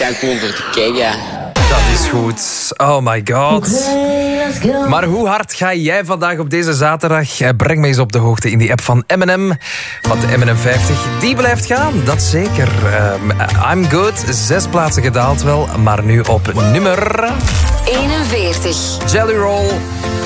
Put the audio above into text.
kan komen voor te kijken. Dat is goed. Oh my god. Maar hoe hard ga jij vandaag op deze zaterdag? Breng me eens op de hoogte in die app van M&M. Want de M&M 50, die blijft gaan. Dat zeker. I'm Good. 6 plaatsen gedaald wel. Maar nu op nummer 41. Jelly Roll.